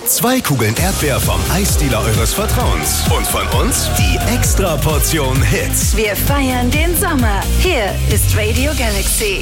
2 Kugeln Erdbeer vom Eisdealer eures Vertrauens. Und von uns die Extraportion Hits. Wir feiern den Sommer. Hier ist Radio Galaxy.